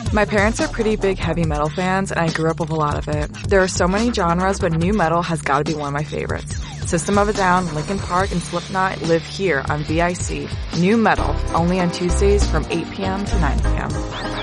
My parents are pretty big heavy metal fans, and I grew up with a lot of it. There are so many genres, but new metal has got to be one of my favorites. System of a Down, Linkin Park, and Slipknot live here on VIC. New metal, only on Tuesdays from 8 p.m. to 9 p.m.